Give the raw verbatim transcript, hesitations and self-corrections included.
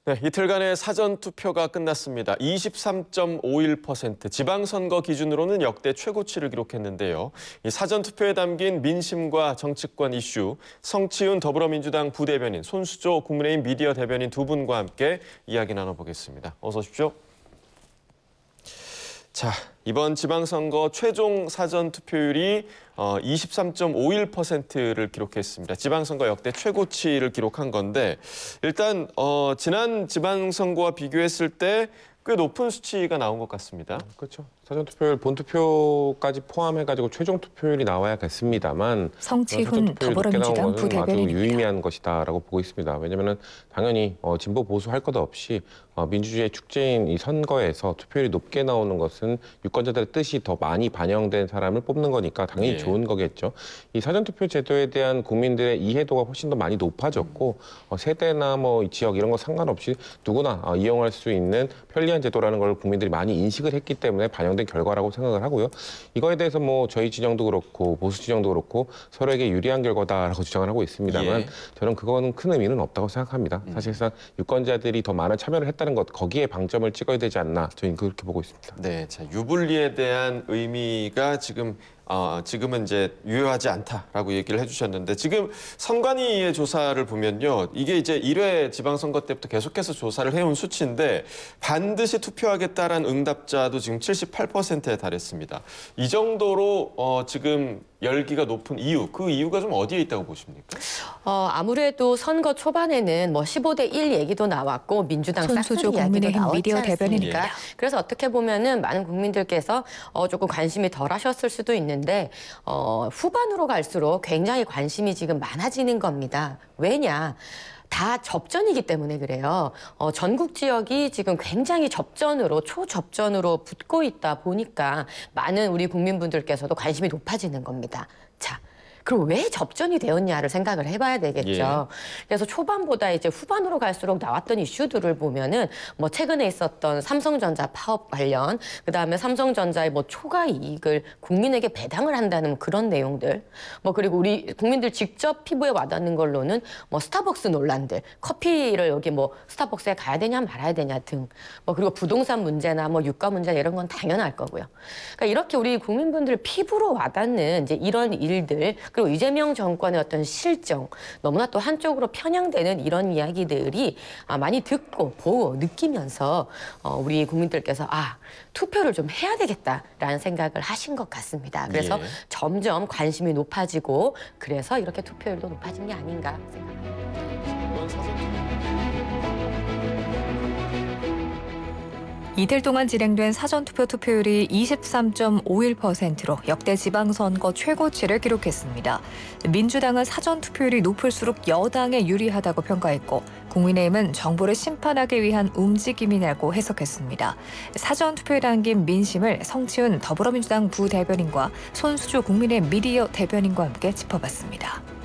네, 이틀간의 사전투표가 끝났습니다. 이십삼 점 오일 퍼센트, 지방선거 기준으로는 역대 최고치를 기록했는데요. 이 사전투표에 담긴 민심과 정치권 이슈, 성치훈 더불어민주당 부대변인, 손수조 국민의힘 미디어 대변인 두 분과 함께 이야기 나눠보겠습니다. 어서 오십시오. 자, 이번 지방선거 최종 사전투표율이 어, 이십삼 점 오일 퍼센트를 기록했습니다. 지방선거 역대 최고치를 기록한 건데 일단 어, 지난 지방선거와 비교했을 때 꽤 높은 수치가 나온 것 같습니다. 그렇죠. 사전투표율, 본투표까지 포함해가지고 최종 투표율이 나와야겠습니다만 성치훈 더불어민주당 부대변인입니다. 아주 유의미한 것이다라고 보고 있습니다. 왜냐하면 당연히 어, 진보 보수 할 것 없이 어, 민주주의의 축제인 이 선거에서 투표율이 높게 나오는 것은 유권자들의 뜻이 더 많이 반영된 사람을 뽑는 거니까 당연히 예. 좋은 거겠죠. 이 사전투표 제도에 대한 국민들의 이해도가 훨씬 더 많이 높아졌고 어, 세대나 뭐 지역 이런 거 상관없이 누구나 어, 이용할 수 있는 편리한 제도라는 걸 국민들이 많이 인식을 했기 때문에 반영된 결과라고 생각을 하고요. 이거에 대해서 뭐 저희 진영도 그렇고 보수 진영도 그렇고 서로에게 유리한 결과다라고 주장을 하고 있습니다만 예. 저는 그거는 큰 의미는 없다고 생각합니다. 음. 사실상 유권자들이 더 많은 참여를 했다는 것, 거기에 방점을 찍어야 되지 않나 저희는 그렇게 보고 있습니다. 네, 자, 유불리에 대한 의미가 지금 어, 지금은 이제 유효하지 않다라고 얘기를 해주셨는데 지금 선관위의 조사를 보면요. 이게 이제 일 회 지방선거 때부터 계속해서 조사를 해온 수치인데 반드시 투표하겠다라는 응답자도 지금 칠십팔 퍼센트에 달했습니다. 이 정도로 어, 지금 열기가 높은 이유, 그 이유가 좀 어디에 있다고 보십니까? 어, 아무래도 선거 초반에는 뭐 십오 대 일 얘기도 나왔고 민주당 손수조 싹쓸이 이야기도 국민의힘 나왔지 미디어 않습니까? 대변인입니다. 그래서 어떻게 보면은 많은 국민들께서 어, 조금 관심이 덜 하셨을 수도 있는데 어, 후반으로 갈수록 굉장히 관심이 지금 많아지는 겁니다. 왜냐? 다 접전이기 때문에 그래요. 어, 전국 지역이 지금 굉장히 접전으로, 초접전으로 붙고 있다 보니까 많은 우리 국민분들께서도 관심이 높아지는 겁니다. 자. 그럼 왜 접전이 되었냐를 생각을 해봐야 되겠죠. 예. 그래서 초반보다 이제 후반으로 갈수록 나왔던 이슈들을 보면은 뭐 최근에 있었던 삼성전자 파업 관련, 그 다음에 삼성전자의 뭐 초과 이익을 국민에게 배당을 한다는 그런 내용들, 뭐 그리고 우리 국민들 직접 피부에 와닿는 걸로는 뭐 스타벅스 논란들, 커피를 여기 뭐 스타벅스에 가야 되냐 말아야 되냐 등, 뭐 그리고 부동산 문제나 뭐 유가 문제 이런 건 당연할 거고요. 그러니까 이렇게 우리 국민분들 피부로 와닿는 이제 이런 일들. 그리고 이재명 정권의 어떤 실정, 너무나 또 한쪽으로 편향되는 이런 이야기들이 많이 듣고 보고 느끼면서 우리 국민들께서 아, 투표를 좀 해야 되겠다라는 생각을 하신 것 같습니다. 그래서 예. 점점 관심이 높아지고 그래서 이렇게 투표율도 높아진 게 아닌가 생각합니다. 이틀 동안 진행된 사전투표 투표율이 이십삼 점 오일 퍼센트로 역대 지방선거 최고치를 기록했습니다. 민주당은 사전투표율이 높을수록 여당에 유리하다고 평가했고 국민의힘은 정부를 심판하기 위한 움직임이라고 해석했습니다. 사전투표에 담긴 민심을 성치훈 더불어민주당 부대변인과 손수조 국민의힘 미디어 대변인과 함께 짚어봤습니다.